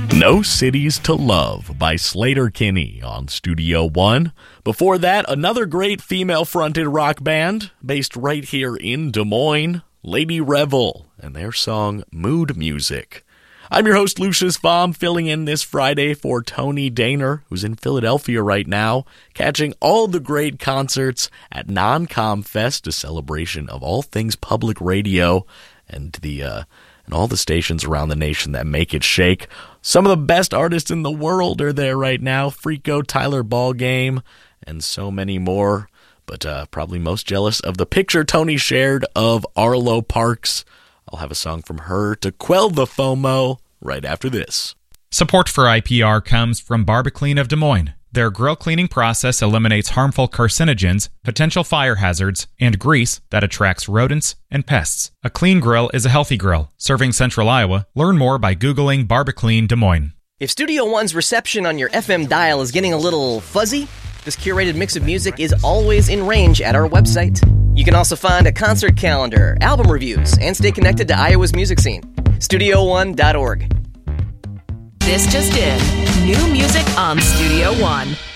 No Cities to Love by Sleater-Kinney on Studio One. Before that, another great female-fronted rock band based right here in Des Moines, Lady Revel, and their song Mood Music. I'm your host, Lucius Baum, filling in this Friday for Tony Daner, who's in Philadelphia right now, catching all the great concerts at Non-Com Fest, a celebration of all things public radio and all the stations around the nation that make it shake. Some of the best artists in the world are there right now. Freako, Tyler Ballgame, and so many more. But probably most jealous of the picture Tony shared of Arlo Parks. I'll have a song from her to quell the FOMO right after this. Support for IPR comes from Barbaclean of Des Moines. Their grill cleaning process eliminates harmful carcinogens, potential fire hazards, and grease that attracts rodents and pests. A clean grill is a healthy grill. Serving Central Iowa. Learn more by Googling Barbaclean Des Moines. If Studio One's reception on your FM dial is getting a little fuzzy, this curated mix of music is always in range at our website. You can also find a concert calendar, album reviews, and stay connected to Iowa's music scene. StudioOne.org. This just in. New music on Studio One.